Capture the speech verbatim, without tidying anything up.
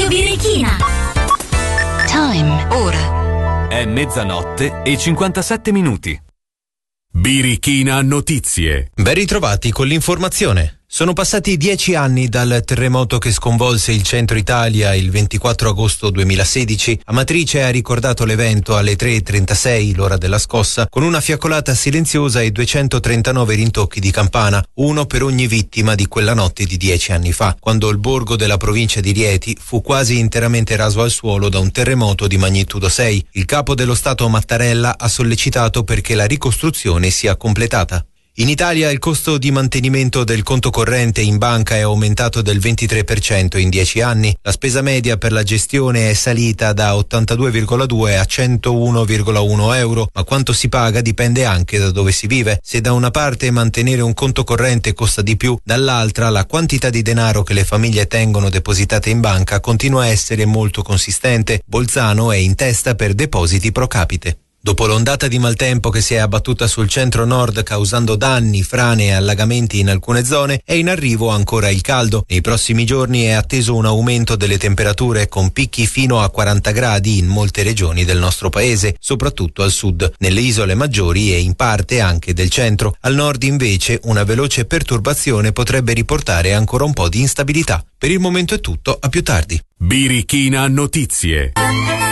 Radio Birichina. Time. Ora. È mezzanotte e cinquantasette minuti. Birichina Notizie. Ben ritrovati con l'informazione. Sono passati dieci anni dal terremoto che sconvolse il centro Italia il ventiquattro agosto duemilasedici. Amatrice ha ricordato l'evento alle tre e trentasei, l'ora della scossa, con una fiaccolata silenziosa e duecentotrentanove rintocchi di campana, uno per ogni vittima di quella notte di dieci anni fa, quando il borgo della provincia di Rieti fu quasi interamente raso al suolo da un terremoto di magnitudo sei. Il capo dello Stato Mattarella ha sollecitato perché la ricostruzione sia completata. In Italia il costo di mantenimento del conto corrente in banca è aumentato del ventitré per cento in dieci anni. La spesa media per la gestione è salita da ottantadue virgola due a centouno virgola uno euro, ma quanto si paga dipende anche da dove si vive. Se da una parte mantenere un conto corrente costa di più, dall'altra la quantità di denaro che le famiglie tengono depositate in banca continua a essere molto consistente. Bolzano è in testa per depositi pro capite. Dopo l'ondata di maltempo che si è abbattuta sul centro-nord causando danni, frane e allagamenti in alcune zone, è in arrivo ancora il caldo. Nei prossimi giorni è atteso un aumento delle temperature con picchi fino a quaranta gradi in molte regioni del nostro paese, soprattutto al sud, nelle isole maggiori e in parte anche del centro. Al nord invece una veloce perturbazione potrebbe riportare ancora un po' di instabilità. Per il momento è tutto, a più tardi. Birichina Notizie.